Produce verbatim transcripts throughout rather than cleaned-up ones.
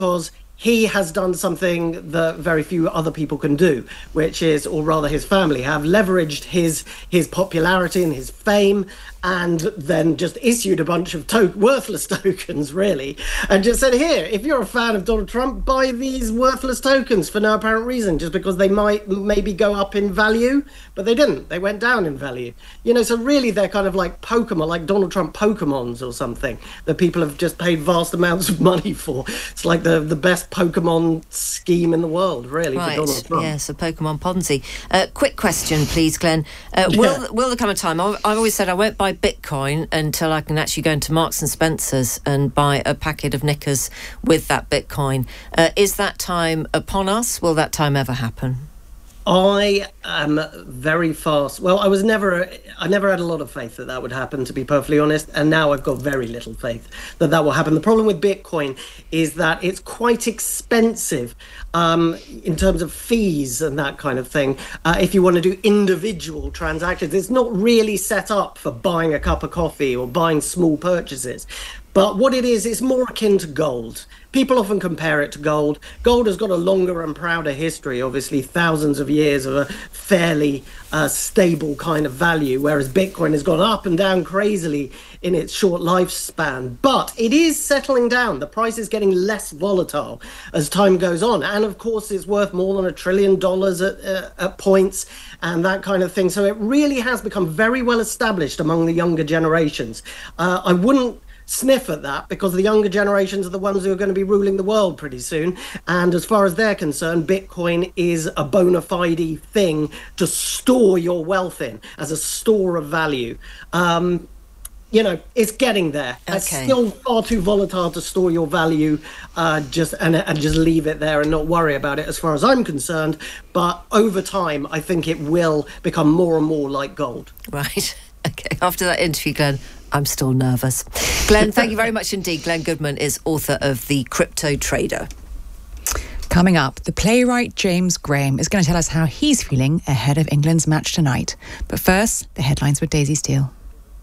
because he has done something that very few other people can do, which is, or rather his family have leveraged his his popularity and his fame, and then just issued a bunch of to- worthless tokens, really, and just said, here, if you're a fan of Donald Trump, buy these worthless tokens for no apparent reason, just because they might maybe go up in value, but they didn't. They went down in value. You know, so really they're kind of like Pokemon, like Donald Trump Pokemons or something, that people have just paid vast amounts of money for. It's like the, the best Pokemon scheme in the world, really, right. for Donald Trump. Yes, a Pokemon Ponzi. Uh, quick question, please, Glenn. Uh, yeah. Will will there come a time? I've always said I won't buy Bitcoin until I can actually go into Marks and Spencer's and buy a packet of knickers with that Bitcoin. Uh, is that time upon us? Will that time ever happen? I am very fast. Well, I was never, I never had a lot of faith that that would happen, to be perfectly honest. And now I've got very little faith that that will happen. The problem with Bitcoin is that it's quite expensive um, in terms of fees and that kind of thing. Uh, if you want to do individual transactions, it's not really set up for buying a cup of coffee or buying small purchases. But what it is, it's more akin to gold. People often compare it to gold. Gold has got a longer and prouder history, obviously thousands of years of a fairly uh, stable kind of value, whereas Bitcoin has gone up and down crazily in its short lifespan. But it is settling down. The price is getting less volatile as time goes on. And of course, it's worth more than a trillion dollars at, uh, at points and that kind of thing. So it really has become very well established among the younger generations. Uh, I wouldn't sniff at that, because the younger generations are the ones who are going to be ruling the world pretty soon. And as far as they're concerned, Bitcoin is a bona fide thing to store your wealth in, as a store of value. Um, you know, it's getting there. Okay. It's still far too volatile to store your value uh, just and, and just leave it there and not worry about it, as far as I'm concerned. But over time, I think it will become more and more like gold. Right. Okay. After that interview, Glenn, I'm still nervous. Glenn, thank you very much indeed. Glenn Goodman is author of The Crypto Trader. Coming up, the playwright James Graham is going to tell us how he's feeling ahead of England's match tonight. But first, the headlines with Daisy Steele.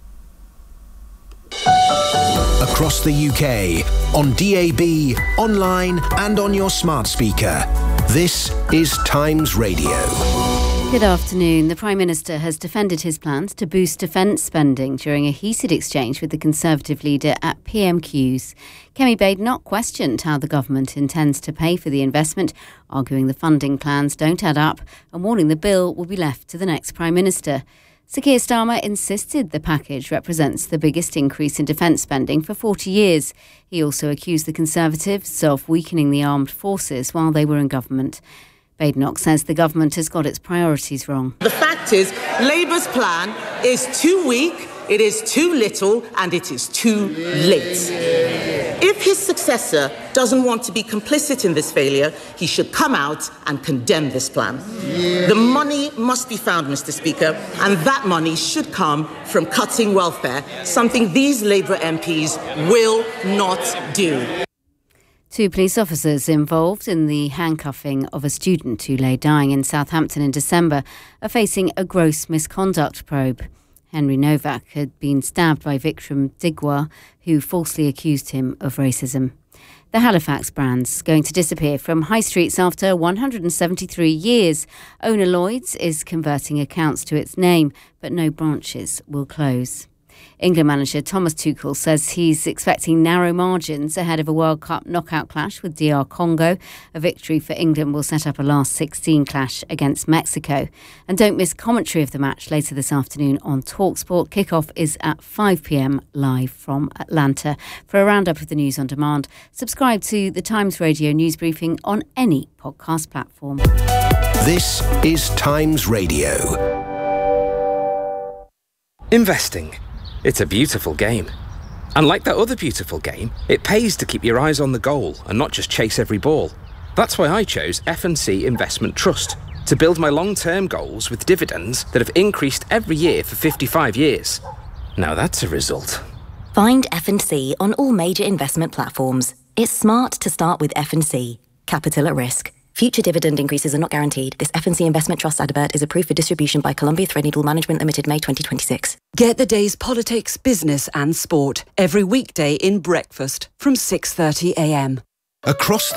Across the U K, on D A B, online and on your smart speaker. This is Times Radio. Good afternoon. The Prime Minister has defended his plans to boost defence spending during a heated exchange with the Conservative leader at P M Qs. Kemi Badenoch questioned how the government intends to pay for the investment, arguing the funding plans don't add up and warning the bill will be left to the next Prime Minister. Sir Keir Starmer insisted the package represents the biggest increase in defence spending for forty years. He also accused the Conservatives of weakening the armed forces while they were in government. Badenoch says the government has got its priorities wrong. The fact is, Labour's plan is too weak, it is too little, and it is too late. If his successor doesn't want to be complicit in this failure, he should come out and condemn this plan. The money must be found, Mister Speaker, and that money should come from cutting welfare, something these Labour M Ps will not do. Two police officers involved in the handcuffing of a student who lay dying in Southampton in December are facing a gross misconduct probe. Henry Novak had been stabbed by Vikram Digwa, who falsely accused him of racism. The Halifax brand's going to disappear from high streets after one hundred seventy-three years. Owner Lloyd's is converting accounts to its name, but no branches will close. England manager Thomas Tuchel says he's expecting narrow margins ahead of a World Cup knockout clash with D R Congo. A victory for England will set up a last sixteen clash against Mexico. And don't miss commentary of the match later this afternoon on TalkSport. Kickoff is at five p.m. live from Atlanta. For a roundup of the news on demand, subscribe to the Times Radio news briefing on any podcast platform. This is Times Radio. Investing. It's a beautiful game. And like that other beautiful game, it pays to keep your eyes on the goal and not just chase every ball. That's why I chose F and C Investment Trust, to build my long-term goals with dividends that have increased every year for fifty-five years. Now that's a result. Find F and C on all major investment platforms. It's smart to start with F and C. Capital at risk. Future dividend increases are not guaranteed. This F and C Investment Trust advert is approved for distribution by Columbia Threadneedle Management Limited, May twenty twenty-six. Get the day's politics, business and sport every weekday in Breakfast from six thirty a m. Across